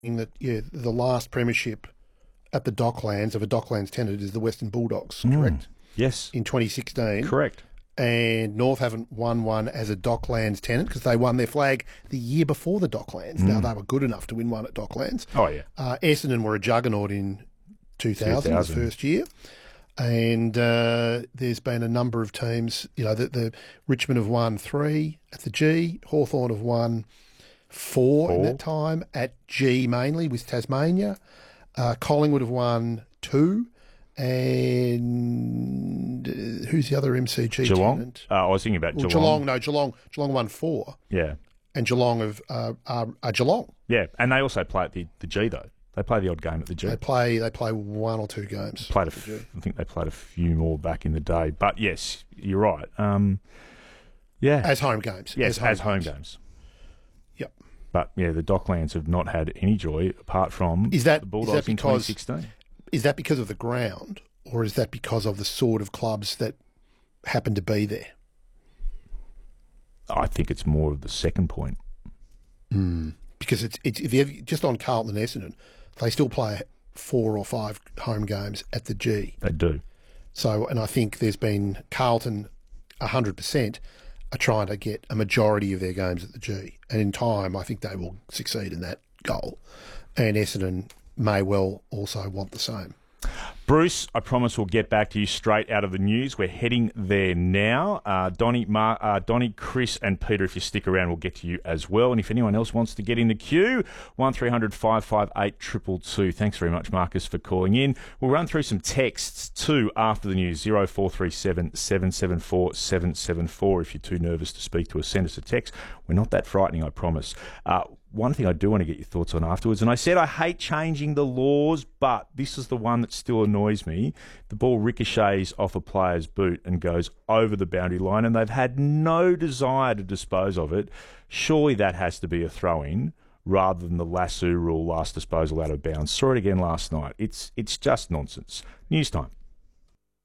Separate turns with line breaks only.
that the last premiership at the Docklands of a Docklands tenant is the Western Bulldogs, correct?
Yes.
In 2016.
Correct.
And North haven't won one as a Docklands tenant because they won their flag the year before the Docklands. Now, they were good enough to win one at Docklands.
Oh, yeah.
Essendon were a juggernaut in 2000, the first year. And there's been a number of teams, the Richmond have won 3 at the G, Hawthorn have won 4 in that time at G mainly with Tasmania. Collingwood have won 2. And who's the other MCG
Geelong?
tenant?
I was thinking about Geelong.
Geelong won 4.
Yeah.
And Geelong are Geelong.
Yeah, and they also play at the G, though. They play the odd game at the G.
They play 1 or 2 games.
I think they played a few more back in the day. But yes, you're right. Yeah.
As home games.
Yes, as home games.
Yep.
But yeah, the Docklands have not had any joy apart from the Bulldogs in 2016.
Is that because of the ground, or is that because of the sort of clubs that happen to be there?
I think it's more of the second point.
Because it's if you just on Carlton and Essendon, they still play 4 or 5 home games at the G.
They do.
So, and I think there's been Carlton 100% are trying to get a majority of their games at the G. And in time, I think they will succeed in that goal. And Essendon may well also want the same.
Bruce, I promise we'll get back to you straight out of the news. We're heading there now. Donnie, Chris and Peter, if you stick around, we'll get to you as well. And if anyone else wants to get in the queue, 1300 558 222. Thanks very much, Marcus, for calling in. We'll run through some texts too after the news. 0437 774 774. If you're too nervous to speak to us, send us a text. We're not that frightening, I promise. One thing I do want to get your thoughts on afterwards, and I said I hate changing the laws, but this is the one that still annoys me. The ball ricochets off a player's boot and goes over the boundary line, and they've had no desire to dispose of it. Surely that has to be a throw-in rather than the lasso rule, last disposal out of bounds. Saw it again last night. It's just nonsense. News time.